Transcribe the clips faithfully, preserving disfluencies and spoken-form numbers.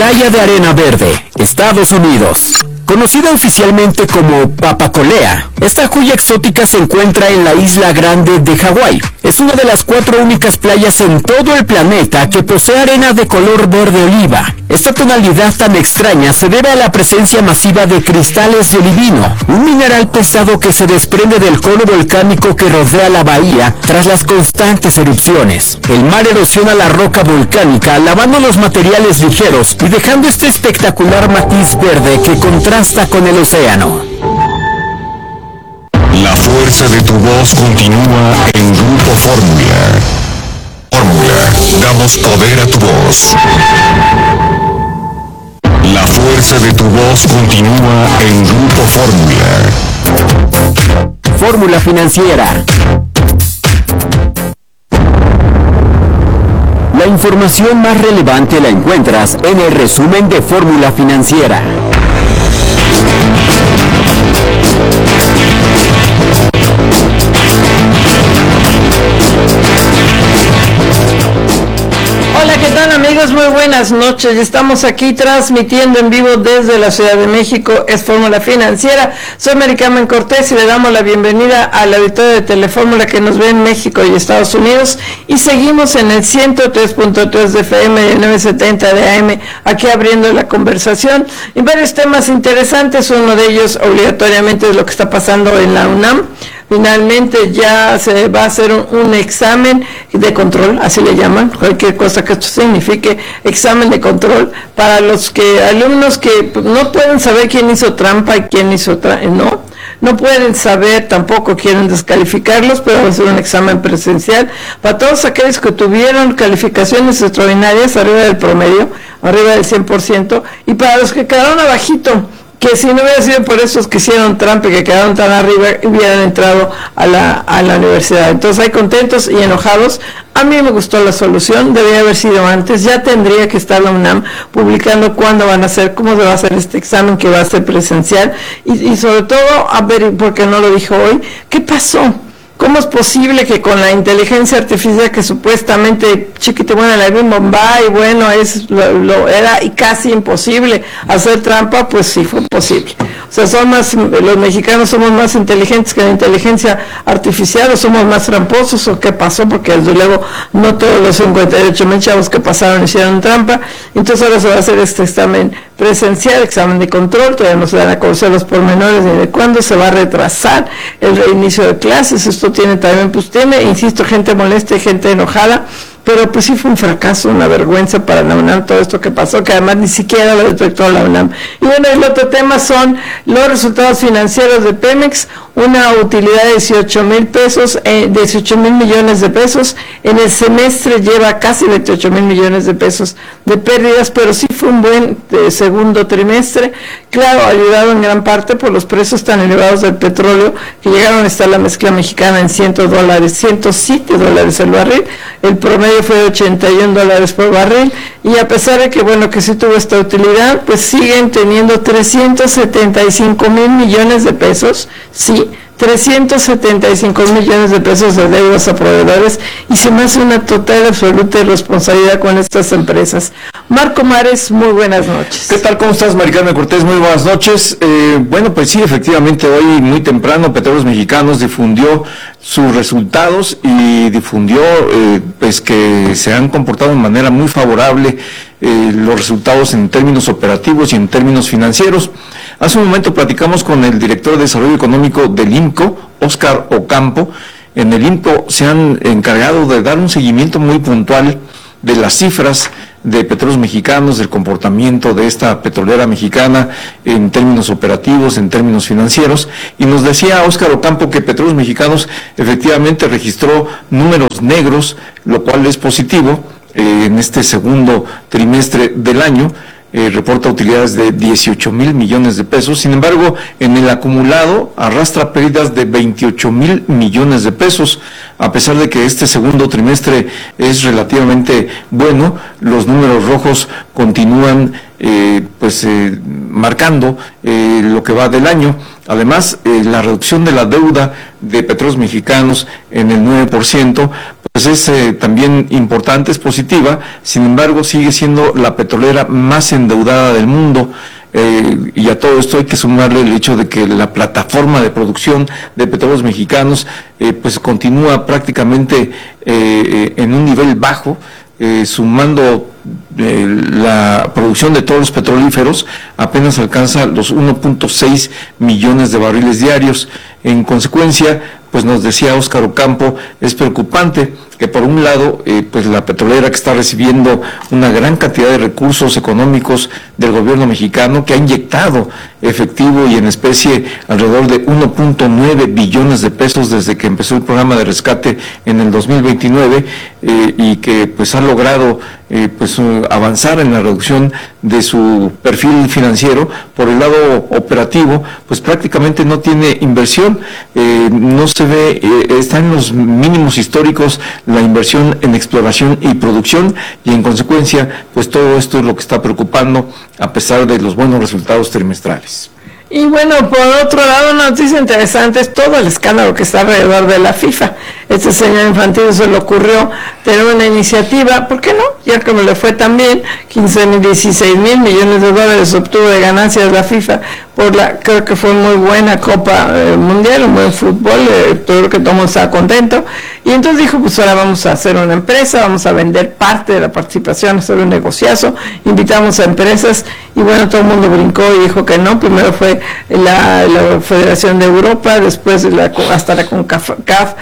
Playa de Arena Verde, Estados Unidos. Conocida oficialmente como Papacolea, esta joya exótica se encuentra en la isla Grande de Hawái. Es una de las cuatro únicas playas en todo el planeta que posee arena de color verde oliva. Esta tonalidad tan extraña se debe a la presencia masiva de cristales de olivino, un mineral pesado que se desprende del cono volcánico que rodea la bahía tras las constantes erupciones. El mar erosiona la roca volcánica, lavando los materiales ligeros y dejando este espectacular matiz verde que contrasta con el océano. La fuerza de tu voz continúa en Grupo Fórmula. Fórmula, damos poder a tu voz. La fuerza de tu voz continúa en Grupo Fórmula. Fórmula Financiera. La información más relevante la encuentras en el resumen de Fórmula Financiera. Hola, ¿qué tal amigos? Muy buenas noches. Estamos aquí transmitiendo en vivo desde la Ciudad de México. Es Fórmula Financiera. Soy Mary Carmen Cortés y le damos la bienvenida al auditorio de Telefórmula que nos ve en México y Estados Unidos. Y seguimos en el ciento tres punto tres de F M y el novecientos setenta de A M, aquí abriendo la conversación. Y varios temas interesantes. Uno de ellos obligatoriamente es lo que está pasando en la UNAM. Finalmente ya se va a hacer un, un examen de control, así le llaman, cualquier cosa que esto signifique, examen de control para los que alumnos que no pueden saber quién hizo trampa y quién hizo trampa, no, no pueden saber, tampoco quieren descalificarlos, pero va a ser un examen presencial para todos aquellos que tuvieron calificaciones extraordinarias arriba del promedio, arriba del cien por ciento, y para los que quedaron abajito, que si no hubiera sido por esos que hicieron trampa y que quedaron tan arriba, hubieran entrado a la, a la universidad. Entonces hay contentos y enojados. A mí me gustó la solución, debería haber sido antes, ya tendría que estar la UNAM publicando cuándo van a hacer, cómo se va a hacer este examen que va a ser presencial, y, y sobre todo, a ver, porque no lo dijo hoy, ¿qué pasó? ¿Cómo es posible que con la inteligencia artificial que supuestamente chiquito, bueno, la vi en Bombay, bueno, es lo, lo era y casi imposible hacer trampa? Pues sí fue posible. O sea, son más, los mexicanos somos más inteligentes que la inteligencia artificial, o somos más tramposos, o qué pasó, porque desde luego no todos los cincuenta y ocho mil chavos que pasaron hicieron trampa. Entonces ahora se va a hacer este examen presencial, examen de control, todavía no se dan a conocer los pormenores ni de cuándo se va a retrasar el reinicio de clases. Esto tiene también, pues tiene, insisto, gente molesta y gente enojada, pero pues sí fue un fracaso, una vergüenza para la UNAM todo esto que pasó, que además ni siquiera lo detectó la UNAM. Y bueno, el otro tema son los resultados financieros de Pemex, una utilidad de dieciocho mil pesos, eh, dieciocho mil millones de pesos, en el semestre lleva casi veintiocho mil millones de pesos de pérdidas, pero sí fue un buen eh, segundo trimestre, claro, ayudado en gran parte por los precios tan elevados del petróleo, que llegaron a estar la mezcla mexicana en cien dólares, ciento siete dólares el barril, el promedio fue de ochenta y un dólares por barril, y a pesar de que, bueno, que sí tuvo esta utilidad, pues siguen teniendo trescientos setenta y cinco mil millones de pesos, sí, trescientos setenta y cinco millones de pesos de deudas a proveedores, y se me hace una total y absoluta irresponsabilidad con estas empresas. Marco Mares, muy buenas noches. ¿Qué tal? ¿Cómo estás, Mari Carmen Cortés? Muy buenas noches. Eh, bueno, pues sí, efectivamente, hoy muy temprano Petróleos Mexicanos difundió sus resultados y difundió eh, pues que se han comportado de manera muy favorable eh, los resultados en términos operativos y en términos financieros. Hace un momento platicamos con el director de Desarrollo Económico del I M C O, Óscar Ocampo. En el I M C O se han encargado de dar un seguimiento muy puntual de las cifras de Petróleos Mexicanos, del comportamiento de esta petrolera mexicana en términos operativos, en términos financieros, y nos decía Óscar Ocampo que Petróleos Mexicanos efectivamente registró números negros, lo cual es positivo eh, en este segundo trimestre del año. Eh, reporta utilidades de dieciocho mil millones de pesos, sin embargo, en el acumulado arrastra pérdidas de veintiocho mil millones de pesos, a pesar de que este segundo trimestre es relativamente bueno, los números rojos continúan eh, pues eh, marcando eh, lo que va del año. Además, eh, la reducción de la deuda de Petróleos Mexicanos en el nueve por ciento, pues es eh, también importante, es positiva. Sin embargo, sigue siendo la petrolera más endeudada del mundo. Eh, y a todo esto hay que sumarle el hecho de que la plataforma de producción de Petróleos Mexicanos eh, pues continúa prácticamente eh, en un nivel bajo, eh, sumando eh, la producción de todos los petrolíferos apenas alcanza los uno punto seis millones de barriles diarios. En consecuencia, pues nos decía Óscar Ocampo, es preocupante que por un lado, eh, pues la petrolera que está recibiendo una gran cantidad de recursos económicos del gobierno mexicano, que ha inyectado efectivo y en especie alrededor de uno punto nueve billones de pesos desde que empezó el programa de rescate en el dos mil veintinueve, eh, y que pues ha logrado eh, pues avanzar en la reducción de su perfil financiero. Por el lado operativo, pues prácticamente no tiene inversión, eh, no se ve, eh, está en los mínimos históricos la inversión en exploración y producción, y en consecuencia, pues todo esto es lo que está preocupando a pesar de los buenos resultados trimestrales. Y bueno, por otro lado, una noticia interesante es todo el escándalo que está alrededor de la FIFA. Este señor Infantino se le ocurrió tener una iniciativa, ¿por qué no? Ya que me le fue también, quince mil, dieciséis mil millones de dólares obtuvo de ganancias la FIFA por la, creo que fue muy buena Copa eh, Mundial, un buen fútbol, eh, creo que todo el mundo estaba contento. Y entonces dijo, pues ahora vamos a hacer una empresa, vamos a vender parte de la participación, hacer un negociazo, invitamos a empresas, y bueno, todo el mundo brincó y dijo que no. Primero fue la, la Federación de Europa, después la, hasta la CONCACAF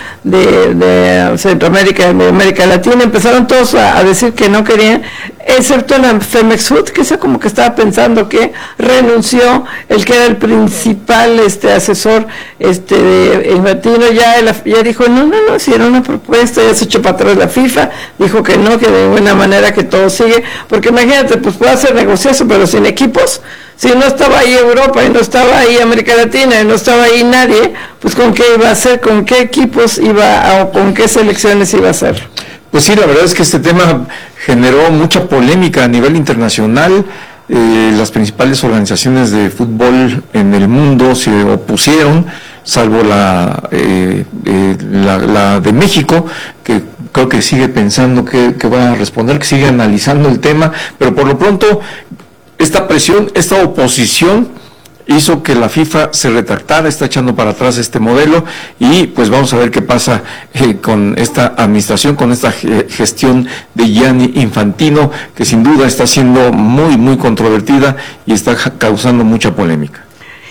de, de Centroamérica y de América Latina, empezaron todos a, a decir que no querían, excepto la Femex Food, que esa como que estaba pensando que renunció, el que era el principal este asesor este de Infantino, ya, ya dijo, no, no, no, si era una propuesta, ya se echó para atrás la FIFA, dijo que no, que de ninguna manera, que todo sigue, porque imagínate, pues puede hacer negociazo, pero sin equipos. Si no estaba ahí Europa, y no estaba ahí América Latina, y no estaba ahí nadie, pues con qué iba a hacer, con qué equipos iba a, o con qué selecciones iba a hacer. Pues sí, la verdad es que este tema generó mucha polémica a nivel internacional. Eh, las principales organizaciones de fútbol en el mundo se opusieron, salvo la, eh, eh, la, la de México, que creo que sigue pensando que, que va a responder, que sigue analizando el tema, pero por lo pronto esta presión, esta oposición hizo que la FIFA se retractara, está echando para atrás este modelo, y pues vamos a ver qué pasa eh, con esta administración, con esta gestión de Gianni Infantino, que sin duda está siendo muy, muy controvertida y está causando mucha polémica.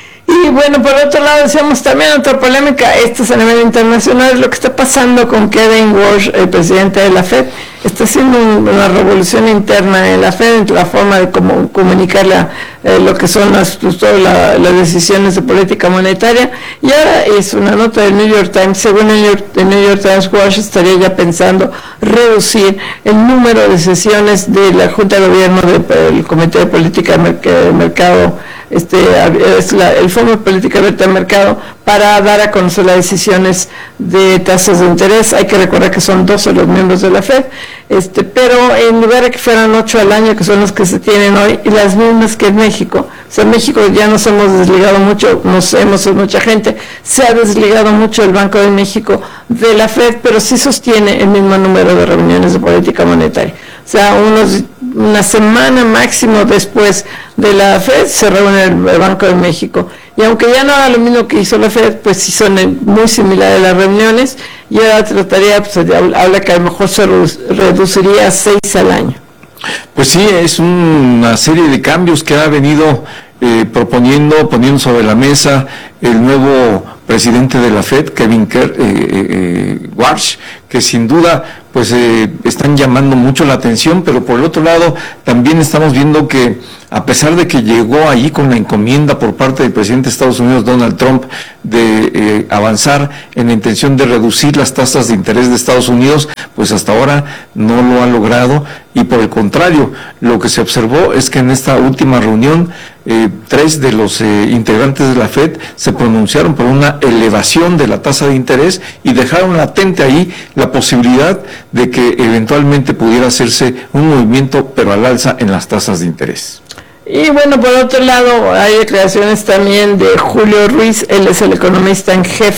Y bueno, por otro lado, decíamos también otra polémica, esto es a nivel internacional, es lo que está pasando con Kevin Warsh, el presidente de la Fed. Está haciendo un, una revolución interna en la Fed, en la forma de cómo comunicar la, eh, lo que son las, pues, todas la, las decisiones de política monetaria. Y ahora es una nota del New York Times, según el New York, el New York Times, Warsh estaría ya pensando reducir el número de sesiones de la Junta de Gobierno del Comité de Política de Mercado, este es la, el Fondo de Política Abierta de Mercado, para dar a conocer las decisiones de tasas de interés. Hay que recordar que son doce los miembros de la Fed, este, pero en lugar de que fueran ocho al año, que son los que se tienen hoy, y las mismas que en México. O sea, en México ya nos hemos desligado mucho, nos hemos, mucha gente se ha desligado mucho el Banco de México de la Fed, pero sí sostiene el mismo número de reuniones de política monetaria. O sea, unos, una semana máximo después de la Fed se reúne el, el Banco de México. Y aunque ya no haga lo mismo que hizo la Fed, pues sí son muy similares las reuniones, y ahora trataría, pues habla que a lo mejor se reduciría a seis al año. Pues sí, es una serie de cambios que ha venido eh, proponiendo, poniendo sobre la mesa el nuevo presidente de la Fed, Kevin Kerr, eh, eh, Warsh, que sin duda pues eh, están llamando mucho la atención, pero por el otro lado también estamos viendo que a pesar de que llegó ahí con la encomienda por parte del presidente de Estados Unidos, Donald Trump, de eh, avanzar en la intención de reducir las tasas de interés de Estados Unidos, pues hasta ahora no lo ha logrado, y por el contrario, lo que se observó es que en esta última reunión, eh, tres de los eh, integrantes de la Fed se pronunciaron por una elevación de la tasa de interés y dejaron latente ahí la posibilidad de que eventualmente pudiera hacerse un movimiento, pero al alza, en las tasas de interés. Y bueno, por otro lado, hay declaraciones también de Julio Ruiz, él es el economista en jefe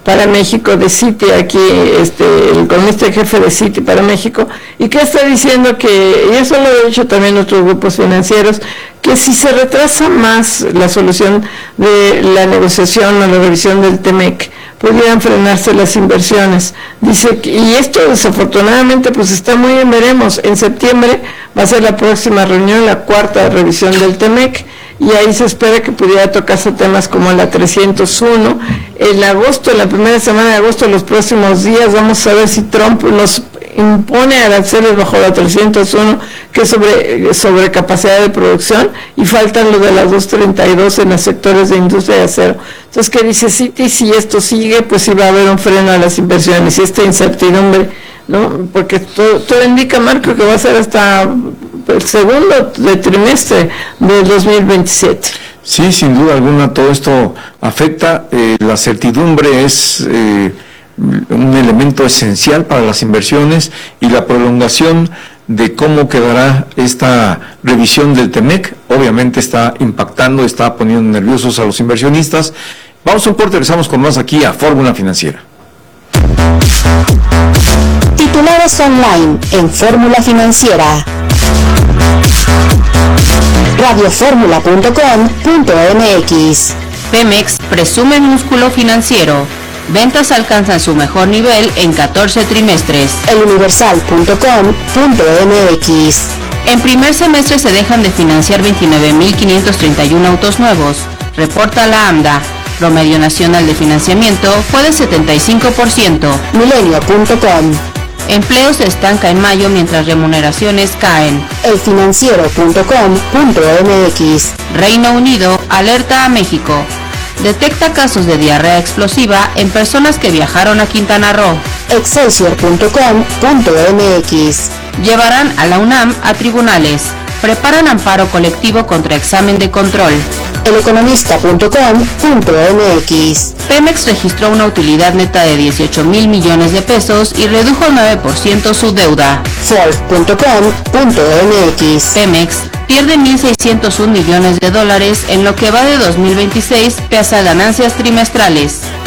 para México de Citi, aquí este, el economista jefe de Citi para México, y que está diciendo que, y eso lo he dicho también otros grupos financieros, que si se retrasa más la solución de la negociación o la revisión del TEMEC, pudieran frenarse las inversiones. Dice que, y esto desafortunadamente pues está muy en veremos. En septiembre va a ser la próxima reunión, la cuarta revisión del TEMEC, y ahí se espera que pudiera tocarse temas como la trescientos uno. En agosto, en la primera semana de agosto, los próximos días, vamos a ver si Trump nos impone aranceles bajo la trescientos uno, que es sobre, sobre capacidad de producción, y faltan lo de las doscientos treinta y dos en los sectores de industria de acero. Entonces, ¿qué dice Citi? Si esto sigue, pues sí va a haber un freno a las inversiones, y esta incertidumbre, ¿no? Porque todo, todo indica, Marco, que va a ser hasta el segundo de trimestre del dos mil veintisiete. Sí, sin duda alguna todo esto afecta. Eh, la certidumbre es eh, un elemento esencial para las inversiones, y la prolongación de cómo quedará esta revisión del TEMEC obviamente está impactando, está poniendo nerviosos a los inversionistas. Vamos a un corte, regresamos con más aquí a Fórmula Financiera. Titulares online en Fórmula Financiera. radio fórmula punto com punto m x. Pemex presume músculo financiero. Ventas alcanzan su mejor nivel en catorce trimestres. el universal punto com punto m x. En primer semestre se dejan de financiar veintinueve mil quinientos treinta y uno autos nuevos, reporta la AMDA. Promedio nacional de financiamiento fue de setenta y cinco por ciento. milenio punto com. Empleo se estanca en mayo mientras remuneraciones caen. el financiero punto com punto m x. Reino Unido alerta a México. Detecta casos de diarrea explosiva en personas que viajaron a Quintana Roo. excelsior punto com punto m x. Llevarán a la UNAM a tribunales. Preparan amparo colectivo contra examen de control. el economista punto com punto m x. Pemex registró una utilidad neta de dieciocho mil millones de pesos y redujo nueve por ciento su deuda. forbes punto com punto m x. Pemex pierde mil seiscientos un millones de dólares en lo que va de dos mil veintiséis pese a ganancias trimestrales.